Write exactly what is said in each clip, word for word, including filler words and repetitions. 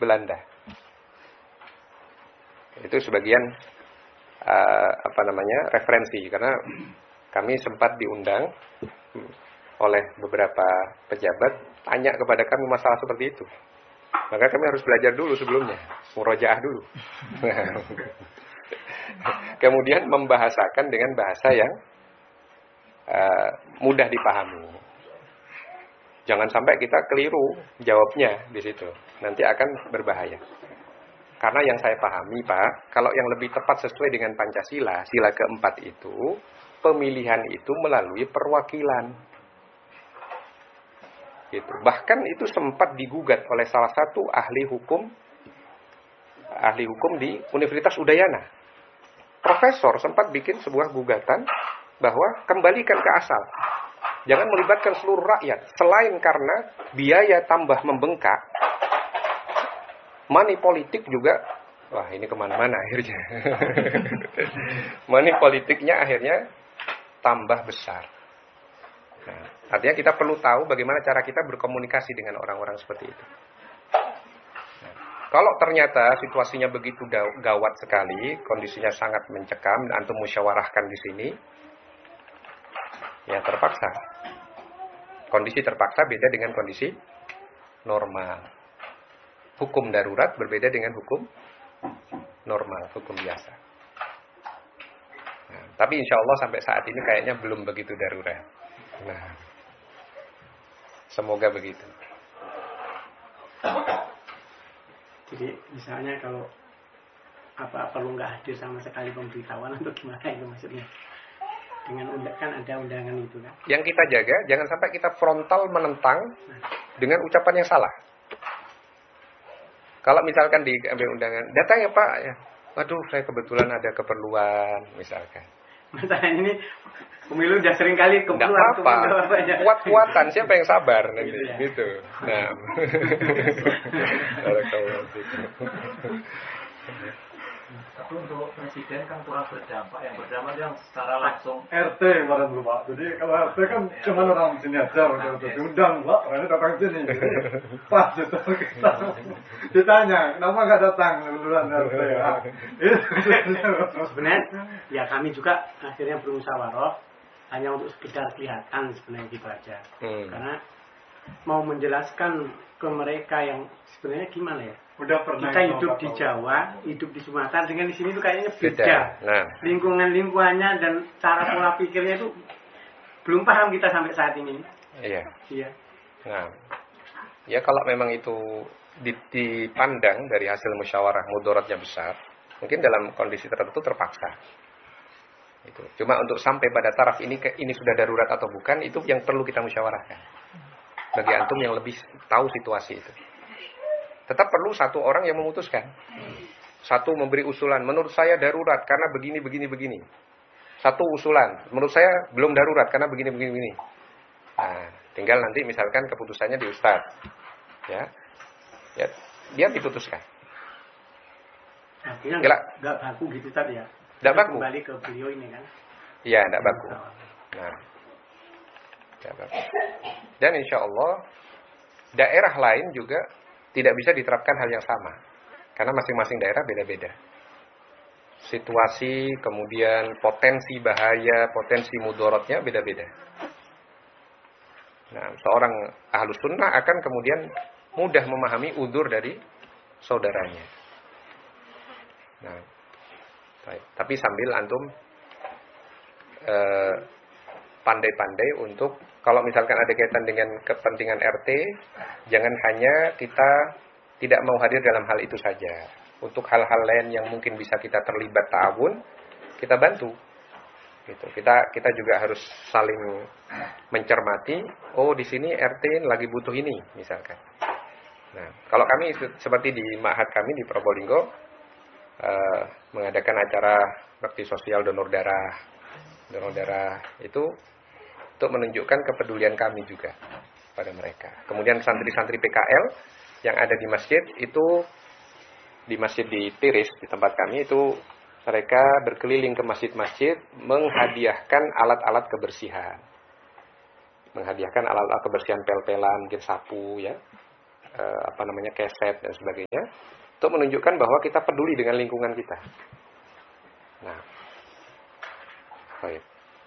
Belanda. Itu sebagian uh, apa namanya referensi, karena kami sempat diundang oleh beberapa pejabat tanya kepada kami masalah seperti itu. Maka kami harus belajar dulu sebelumnya, murojaah dulu. Kemudian membahasakan dengan bahasa yang uh, mudah dipahami. Jangan sampai kita keliru jawabnya di situ, nanti akan berbahaya. Karena yang saya pahami, Pak, kalau yang lebih tepat sesuai dengan Pancasila, sila keempat itu, pemilihan itu melalui perwakilan. Gitu. Bahkan itu sempat digugat oleh salah satu ahli hukum, ahli hukum di Universitas Udayana. Profesor sempat bikin sebuah gugatan bahwa kembalikan ke asal. Jangan melibatkan seluruh rakyat. Selain karena biaya tambah membengkak, money politik juga, wah ini kemana-mana akhirnya. Money politiknya akhirnya tambah besar. Nah, artinya kita perlu tahu bagaimana cara kita berkomunikasi dengan orang-orang seperti itu. Nah, kalau ternyata situasinya begitu gawat sekali, kondisinya sangat mencekam, dan antum musyawarahkan di sini, ya terpaksa. Kondisi terpaksa beda dengan kondisi normal. Hukum darurat berbeda dengan hukum normal, hukum biasa. Nah, tapi insya Allah sampai saat ini kayaknya belum begitu darurat. Nah, semoga begitu. Jadi misalnya kalau apa perlu nggak hadir sama sekali pemberitahuan atau gimana itu maksudnya? Dengan undang kan ada undangan itu kan. Yang kita jaga jangan sampai kita frontal menentang dengan ucapan yang salah. Kalau misalkan diambil undangan, datang ya Pak, ya. Waduh, saya kebetulan ada keperluan, misalkan. Masalahnya ini pemilu udah sering kali keperluan. Nggak apa-apa. Kuat-kuatan, siapa yang sabar nanti, gitu. Ya. gitu. Nah. Tapi untuk presiden kan kurang berdampak, yang berdampak yang secara langsung R T barang dulu Pak. Jadi kalau R T kan ya, cuma orang sini aja, udah udah diundang Pak, orangnya datang sini. Jadi pas justru kita ditanya, kenapa nggak datang duluan R T? Nah, itu sebenarnya ya kami juga akhirnya bermusyawarah hanya untuk sekedar kelihatan sebenarnya gitu aja. Hmm. Karena mau menjelaskan ke mereka yang sebenarnya gimana ya? Udah pernah kita hidup di Jawa, hidup di Sumatera, dengan di sini tuh kayaknya beda. Nah. Lingkungan-lingkungannya dan cara pola pikirnya itu belum paham kita sampai saat ini. Iya. Iya. Nah, ya kalau memang itu dipandang dari hasil musyawarah mudaratnya besar, mungkin dalam kondisi tertentu terpaksa. Itu. Cuma untuk sampai pada taraf ini ini sudah darurat atau bukan, itu yang perlu kita musyawarahkan. Bagi antum yang lebih tahu situasi itu. Tetap perlu satu orang yang memutuskan. Satu memberi usulan, menurut saya darurat karena begini, begini, begini. Satu usulan, menurut saya belum darurat karena begini, begini, begini. Nah, tinggal nanti misalkan keputusannya di Ustadz. Ya, ya dia diputuskan. Akhirnya nggak baku gitu tadi ya? Nggak baku. Kembali ke beliau ini kan? Iya, nggak baku. Nah, nggak baku. Dan insya Allah daerah lain juga tidak bisa diterapkan hal yang sama. Karena masing-masing daerah beda-beda. Situasi, kemudian potensi bahaya, potensi mudaratnya beda-beda. Nah, seorang ahlus sunnah akan kemudian mudah memahami udzur dari saudaranya. Nah, baik. Tapi sambil antum eh, pandai-pandai untuk kalau misalkan ada kaitan dengan kepentingan R T, jangan hanya kita tidak mau hadir dalam hal itu saja. Untuk hal-hal lain yang mungkin bisa kita terlibat ta'awun, kita bantu. Gitu. Kita kita juga harus saling mencermati. Oh, di sini R T lagi butuh ini, misalkan. Nah, kalau kami seperti di ma'had kami di Probolinggo uh, mengadakan acara bakti sosial donor darah, donor darah itu untuk menunjukkan kepedulian kami juga pada mereka. Kemudian santri-santri P K L yang ada di masjid itu, di masjid di Tiris, di tempat kami itu, mereka berkeliling ke masjid-masjid menghadiahkan alat-alat kebersihan. Menghadiahkan alat-alat kebersihan, pel-pelan, mungkin sapu ya. uh, apa namanya keset dan sebagainya, untuk menunjukkan bahwa kita peduli dengan lingkungan kita. Nah, baik.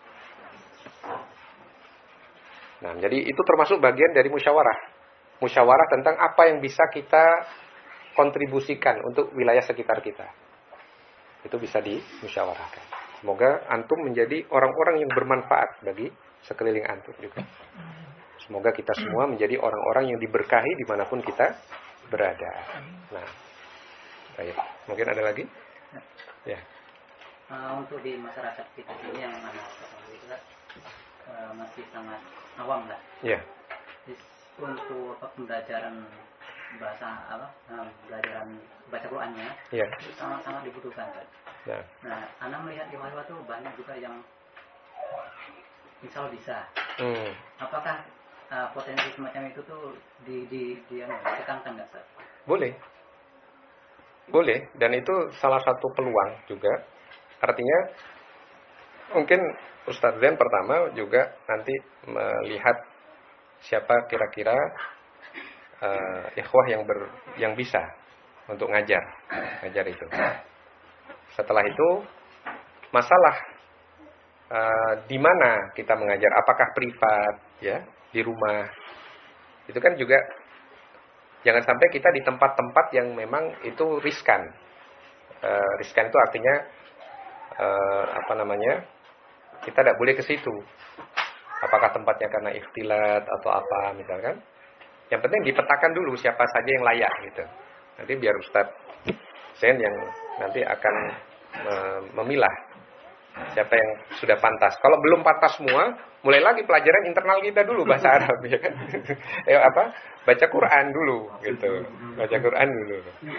Nah, jadi itu termasuk bagian dari musyawarah. Musyawarah tentang apa yang bisa kita kontribusikan untuk wilayah sekitar kita. Itu bisa dimusyawarahkan. Semoga antum menjadi orang-orang yang bermanfaat bagi sekeliling antum juga. Semoga kita semua menjadi orang-orang yang diberkahi dimanapun kita berada. Nah, baik. Mungkin ada lagi? Ya. Uh, untuk di masyarakat kita ini yang mana kita uh, masih sangat awam lah. Ya. Untuk pembelajaran bahasa apa, uh, pembelajaran baca Qurannya, ya. Itu sangat-sangat dibutuhkan kan. Ya. Nah, anak melihat di mahasiswa tuh banyak juga yang misal bisa. Hmm. Apakah uh, potensi semacam itu tuh di di di anu, ditekankan nggak, Ustaz? Boleh. Boleh, dan itu salah satu peluang juga. Artinya mungkin Ustadz Zen pertama juga nanti melihat siapa kira-kira uh, ikhwah yang ber, yang bisa untuk ngajar, ngajar itu. Setelah itu masalah uh, di mana kita mengajar, apakah privat ya, di rumah. Itu kan juga jangan sampai kita di tempat-tempat yang memang itu riskan. Uh, riskan itu artinya uh, apa namanya? Kita tidak boleh ke situ. Apakah tempatnya karena ikhtilat atau apa misalkan. Yang penting dipetakan dulu siapa saja yang layak gitu. Nanti biar Ustadz Zen yang nanti akan memilah siapa yang sudah pantas. Kalau belum pantas semua, mulai lagi pelajaran internal kita dulu bahasa Arab ya kan. Eh apa? Baca Quran dulu gitu. Baca Quran dulu.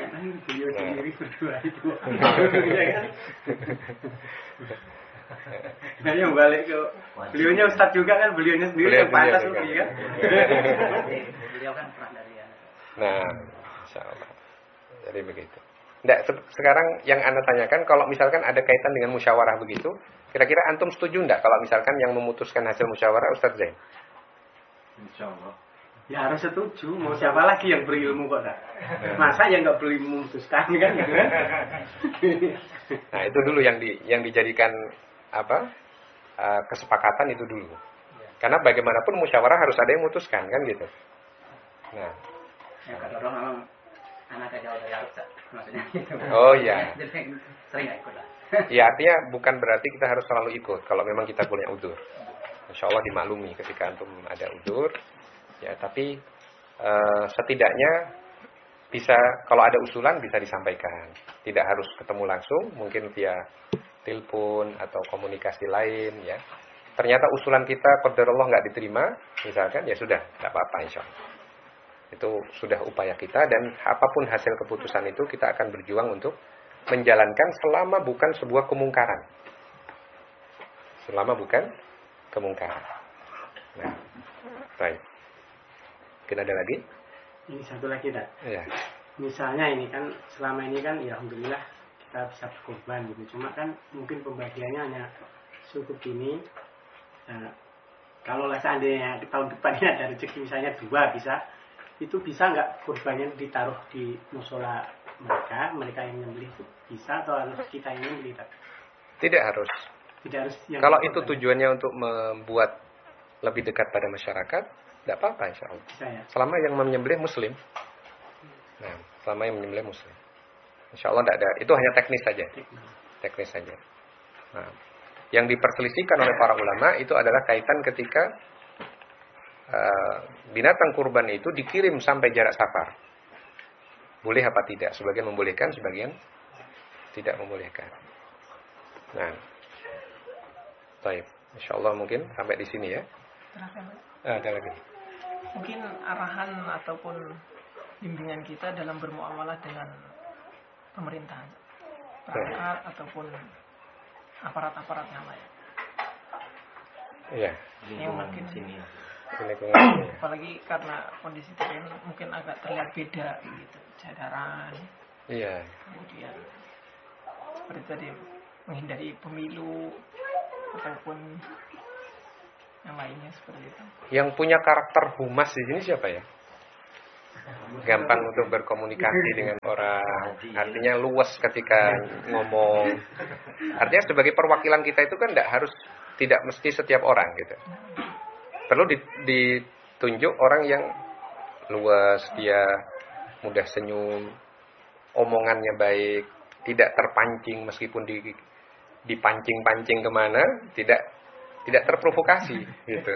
Nah, yang balik ke beliaunya Ustadz juga kan, beliaunya sendiri yang pantas juga kan. Beliau kan pernah dari ya. Nah, insyaallah. Jadi begitu. Nggak, sekarang yang Anda tanyakan, kalau misalkan ada kaitan dengan musyawarah begitu, kira-kira antum setuju enggak kalau misalkan yang memutuskan hasil musyawarah Ustadz Zain? Insyaallah. Ya harus setuju, mau siapa lagi yang berilmu kok dah? Masa yang nggak berilmu memutuskan kan? Nah, itu dulu yang di, yang dijadikan apa? Uh, kesepakatan itu dulu. Karena bagaimanapun musyawarah harus ada yang memutuskan kan gitu. Nah, ya kata orang memang anak jauh dari Arab maksudnya gitu. Oh iya. Jadi sering nggak ikut lah. Ya artinya bukan berarti kita harus selalu ikut kalau memang kita punya udzur. Insya Allah dimaklumi ketika antum ada udzur. Ya tapi uh, setidaknya bisa kalau ada usulan bisa disampaikan. Tidak harus ketemu langsung, mungkin via telepon atau komunikasi lain ya. Ternyata usulan kita qadarullah nggak diterima, misalkan ya sudah, nggak apa-apa insyaallah. Itu sudah upaya kita dan apapun hasil keputusan itu kita akan berjuang untuk menjalankan selama bukan sebuah kemungkaran. Selama bukan kemungkaran. Nah, baik. Mungkin ada lagi? Ini satu lagi dah. Iya. Misalnya ini kan selama ini kan ya alhamdulillah kita bisa berkorban gitu. Cuma kan mungkin pembagiannya hanya cukup ini. Nah, kalau seandainya tahun depan ini ada rezeki misalnya dua bisa, itu bisa nggak kurbannya ditaruh di musola mereka, mereka yang menyembelih itu bisa atau harus kita yang menyembelih? Tidak harus. Tidak harus. Kalau itu tujuannya untuk membuat lebih dekat pada masyarakat, tidak apa-apa insya Allah. Bisa, ya? Selama yang menyembelih Muslim. Nah, selama yang menyembelih Muslim. Insya Allah tidak ada. Itu hanya teknis saja. Teknis saja. Nah, yang diperselisihkan oleh para ulama itu adalah kaitan ketika uh, binatang kurban itu dikirim sampai jarak safar. Boleh apa tidak? Sebagian membolehkan, sebagian tidak membolehkan. Nah, baik. Insya Allah mungkin sampai di sini ya. Ah, ada lagi. Mungkin arahan ataupun bimbingan kita dalam bermuamalah dengan pemerintahan, perangkat ataupun aparat-aparat yang lain. Iya. Yang mungkin sini. Apalagi karena kondisi terkini mungkin agak terlihat beda gitu, jadaran. Iya. Kemudian seperti tadi menghindari pemilu ataupun yang lainnya seperti itu. Yang punya karakter humas di sini siapa ya? gampang untuk berkomunikasi dengan orang, artinya luas ketika ngomong. Artinya sebagai perwakilan kita itu kan tidak harus, tidak mesti setiap orang gitu. Perlu ditunjuk orang yang luas, dia mudah senyum, omongannya baik, tidak terpancing meskipun di, dipancing-pancing kemana, tidak tidak terprovokasi gitu.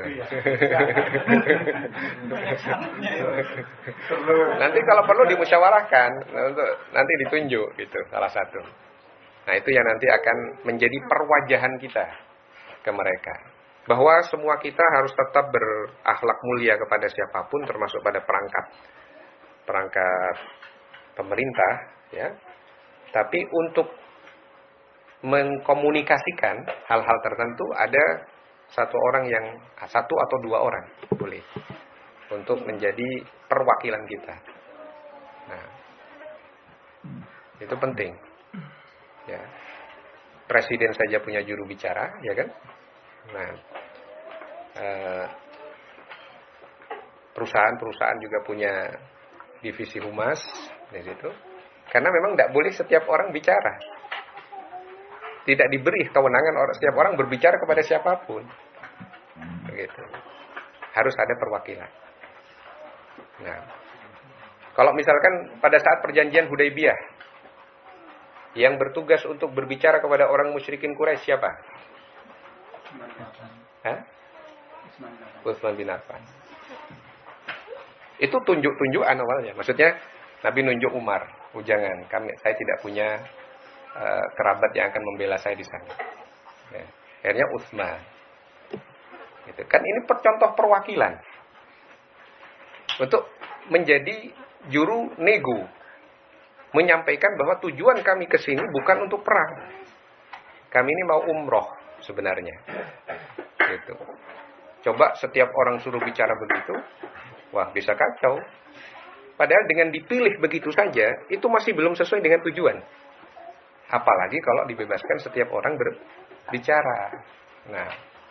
Nanti kalau perlu dimusyawarahkan, nanti ditunjuk gitu salah satu. Nah itu yang nanti akan menjadi perwajahan kita ke mereka, bahwa semua kita harus tetap berakhlak mulia kepada siapapun, termasuk pada perangkat perangkat pemerintah, ya. Tapi untuk mengkomunikasikan hal-hal tertentu ada satu orang yang satu atau dua orang boleh untuk menjadi perwakilan kita. Nah, itu penting. Ya. Presiden saja punya juru bicara, ya kan? Nah, eh, perusahaan-perusahaan juga punya divisi humas di situ. Karena memang tidak boleh setiap orang bicara. Tidak diberi kewenangan orang setiap orang berbicara kepada siapapun. Begitu. Harus ada perwakilan. Nah, kalau misalkan pada saat perjanjian Hudaybiyah yang bertugas untuk berbicara kepada orang musyrikin Quraisy siapa? Hah? Utsman bin Affan. Itu tunjuk-tunjukan awalnya. Maksudnya Nabi nunjuk Umar, oh jangan, kami saya tidak punya uh, kerabat yang akan membela saya di sana. Ya. Akhirnya Utsman. Gitu. Kan ini contoh perwakilan untuk menjadi juru nego, menyampaikan bahwa tujuan kami ke sini bukan untuk perang. Kami ini mau umroh sebenarnya. Gitu. Coba setiap orang suruh bicara begitu, wah bisa kacau. Padahal dengan dipilih begitu saja, itu masih belum sesuai dengan tujuan. Apalagi kalau dibebaskan setiap orang berbicara. Nah,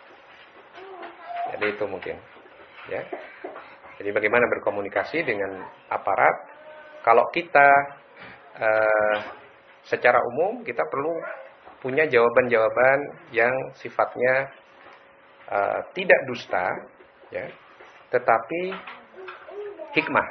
jadi itu mungkin, ya. Jadi bagaimana berkomunikasi dengan aparat? Kalau kita uh, secara umum kita perlu punya jawaban-jawaban yang sifatnya uh, tidak dusta, ya, tetapi hikmah.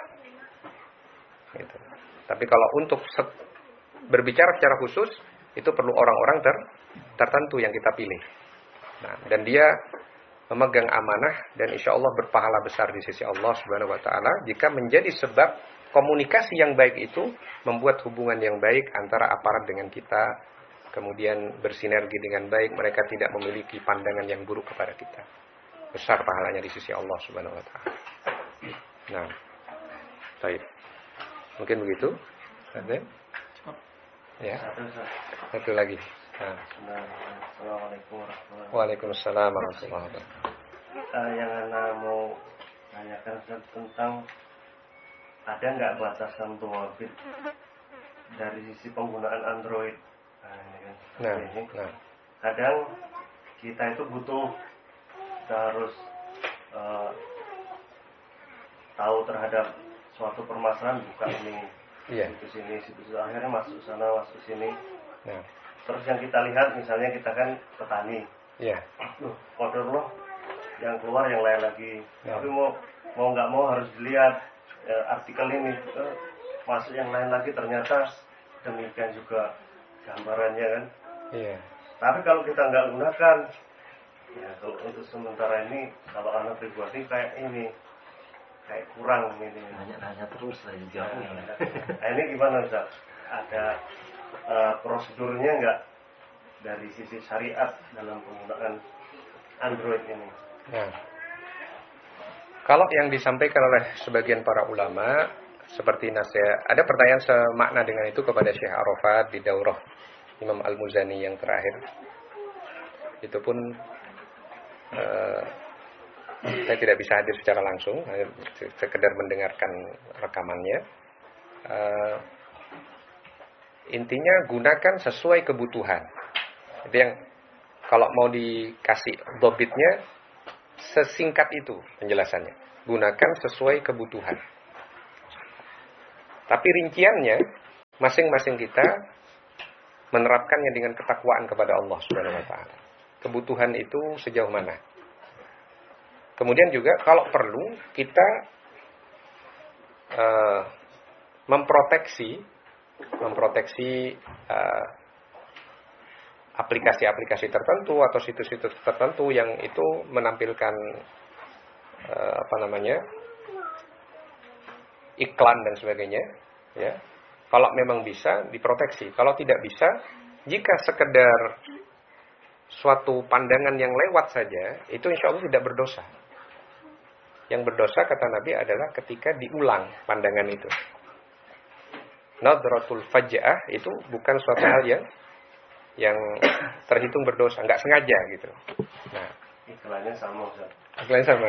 Gitu. Tapi kalau untuk set, berbicara secara khusus, itu perlu orang-orang ter, tertentu yang kita pilih. Nah, dan dia memegang amanah dan insya Allah berpahala besar di sisi Allah Subhanahu Wa Taala jika menjadi sebab komunikasi yang baik itu membuat hubungan yang baik antara aparat dengan kita, kemudian bersinergi dengan baik, mereka tidak memiliki pandangan yang buruk kepada kita. Besar pahalanya di sisi Allah Subhanahu Wa Taala. Nah, baik. Mungkin begitu. Ada? Ya. Satu lagi. Nah. Assalamualaikum warahmatullahi wabarakatuh. Waalaikumsalam warahmatullahi wabarakatuh. Uh, yang Ana mau tanyakan tentang ada nggak batasan Dawabit dari sisi penggunaan Android? Nah, ini kan. Nah, ini. nah. Kadang kita itu butuh, kita harus uh, tahu terhadap suatu permasalahan, buka ini, Iya. situs ini, situs akhirnya masuk sana, masuk sini. Nah. Terus yang kita lihat, misalnya kita kan petani, Iya. loh, order loh, yang keluar yang lain lagi. Ya. Tapi mau mau nggak mau harus dilihat ya, artikel ini, eh, masuk yang lain lagi ternyata demikian juga gambarannya kan. Iya. Tapi kalau kita nggak gunakan, ya kalau untuk sementara ini, kalau anak pribadi kayak ini, kayak kurang ini. Nanya-nanya terus lah jawabnya. Nah ini gimana Ustaz? Ada uh, prosedurnya nggak dari sisi syariat dalam penggunaan Android ini? Nah, kalau yang disampaikan oleh sebagian para ulama seperti nasihat, ada pertanyaan semakna dengan itu kepada Syekh Arafat di daurah Imam Al-Muzani yang terakhir. Itu pun uh, saya tidak bisa hadir secara langsung, hanya sekedar mendengarkan rekamannya. Uh, intinya gunakan sesuai kebutuhan. Itu yang kalau mau dikasih dobitnya sesingkat itu penjelasannya. Gunakan sesuai kebutuhan. Tapi rinciannya masing-masing kita menerapkannya dengan ketakwaan kepada Allah Subhanahu wa taala. Kebutuhan itu sejauh mana? Kemudian juga kalau perlu kita uh, memproteksi memproteksi uh, aplikasi-aplikasi tertentu atau situs-situs tertentu yang itu menampilkan uh, apa namanya? iklan dan sebagainya, ya. Kalau memang bisa diproteksi, kalau tidak bisa, jika sekedar suatu pandangan yang lewat saja, itu insya Allah tidak berdosa. Yang berdosa kata Nabi adalah ketika diulang pandangan itu. Nadratul faj'ah itu bukan suatu hal yang yang terhitung berdosa, nggak sengaja gitu. Nah, iklannya sama, Ustaz. Iklannya sama.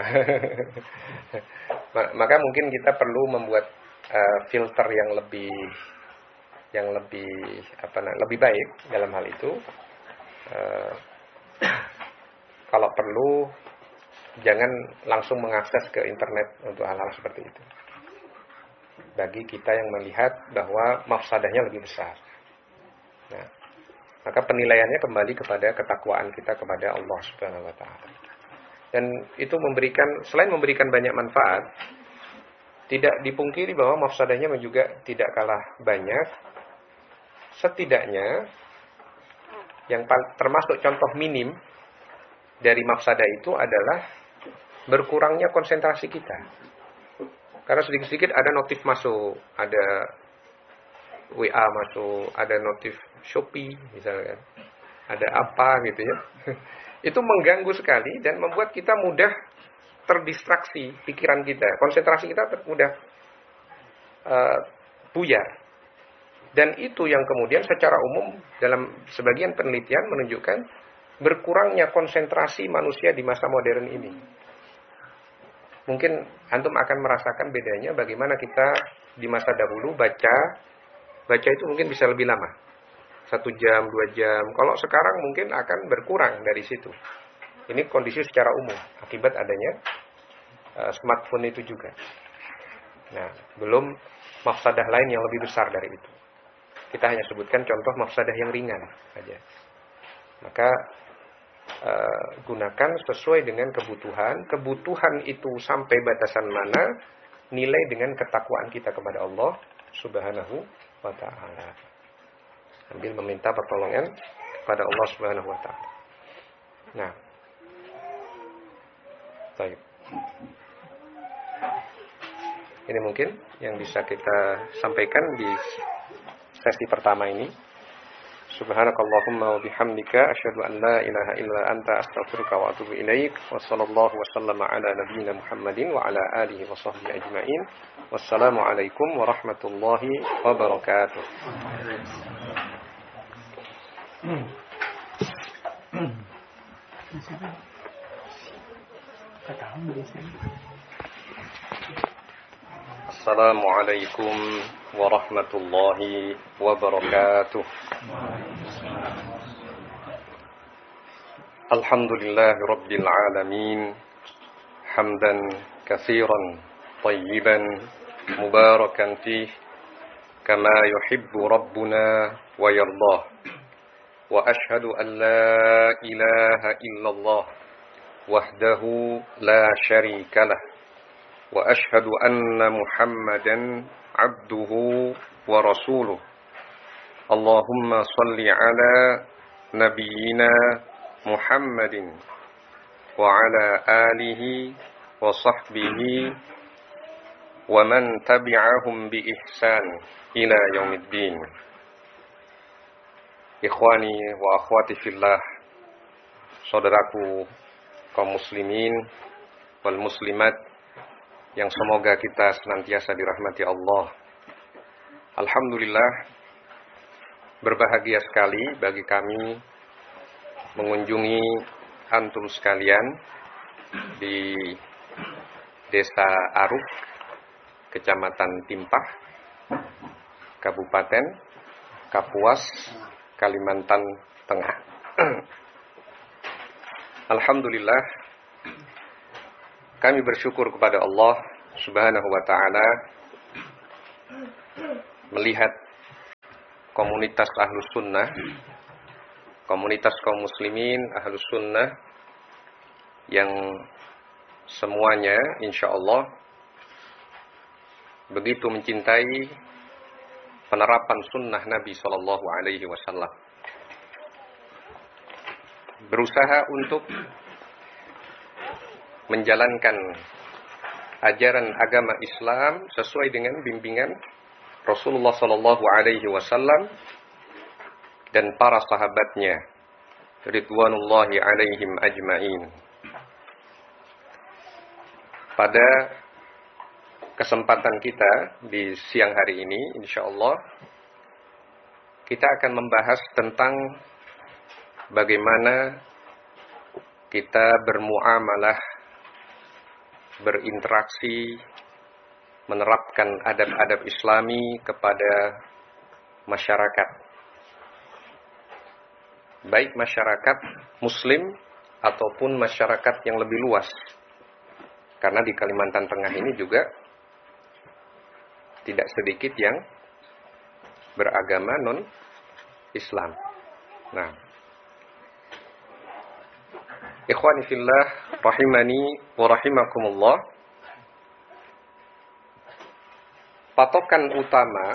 Maka mungkin kita perlu membuat uh, filter yang lebih yang lebih apa nah, lebih baik dalam hal itu. Uh, kalau perlu jangan langsung mengakses ke internet untuk hal-hal seperti itu. Bagi kita yang melihat bahwa mafsadahnya lebih besar. Nah, maka penilaiannya kembali kepada ketakwaan kita kepada Allah Subhanahu wa taala. Dan itu memberikan, selain memberikan banyak manfaat, tidak dipungkiri bahwa mafsadahnya juga tidak kalah banyak. Setidaknya yang termasuk contoh minim dari mafsadah itu adalah berkurangnya konsentrasi kita. Karena sedikit-sedikit ada notif masuk, ada W A masuk, ada notif Shopee misalnya, ada apa gitu ya. Itu mengganggu sekali dan membuat kita mudah terdistraksi pikiran kita, konsentrasi kita mudah uh, buyar. Dan itu yang kemudian secara umum dalam sebagian penelitian menunjukkan berkurangnya konsentrasi manusia di masa modern ini. Mungkin antum akan merasakan bedanya bagaimana kita di masa dahulu baca, baca itu mungkin bisa lebih lama. Satu jam, dua jam. Kalau sekarang mungkin akan berkurang dari situ. Ini kondisi secara umum akibat adanya uh, smartphone itu juga. Nah, belum mafsadah lain yang lebih besar dari itu. Kita hanya sebutkan contoh mafsadah yang ringan saja. Maka uh, gunakan sesuai dengan kebutuhan. Kebutuhan itu sampai batasan mana? Nilai dengan ketakwaan kita kepada Allah Subhanahu wa ta'ala. Sambil meminta pertolongan kepada Allah Subhanahu wa ta'ala. Nah, baik. Ini mungkin yang bisa kita sampaikan di sesi pertama ini. Subhanakallahumma wa bihamdika asyhadu an la ilaha illa anta astaghfiruka wa atubu ilaik. Wa sallallahu wa sallama ala nabiyyina Muhammadin wa ala alihi wa sahbihi ajmain. Wassalamu alaikum warahmatullahi wabarakatuh. Assalamualaikum warahmatullahi wabarakatuh. Alhamdulillahi rabbil alamin. Hamdan katsiran tayyiban mubarakan fih kama yuhibbu rabbuna wa yardah. Wa ashhadu an la ilaha illallah wahdahu la syarika lah. Wa ashhadu anna Muhammadan abduhu wa rasuluh. Allahumma salli ala nabiyyina Muhammadin wa ala alihi wa sahbihi wa man tabi'ahum bi ihsan ila yaumiddin. Ikhwani wa akhwati fillah, saudaraku kaum muslimin wal muslimat yang semoga kita senantiasa dirahmati Allah. Alhamdulillah, berbahagia sekali bagi kami mengunjungi antum sekalian di Desa Aruk, Kecamatan Timpah, Kabupaten Kapuas, Kalimantan Tengah. Alhamdulillah, kami bersyukur kepada Allah Subhanahu wa ta'ala melihat komunitas Ahlus Sunnah, komunitas kaum muslimin Ahlus Sunnah yang semuanya insya Allah begitu mencintai penerapan sunnah Nabi Shallallahu Alaihi Wasallam, berusaha untuk menjalankan ajaran agama Islam sesuai dengan bimbingan Rasulullah Shallallahu Alaihi Wasallam dan para sahabatnya ridwanullahi alaihim ajmain. Pada kesempatan kita di siang hari ini, insya Allah kita akan membahas tentang bagaimana kita bermuamalah, berinteraksi, menerapkan adab-adab Islami kepada masyarakat, baik masyarakat Muslim ataupun masyarakat yang lebih luas. Karena di Kalimantan Tengah ini juga tidak sedikit yang beragama non-Islam. Nah, ikhwani fillah rahimani wa rahimakumullah, patokan utama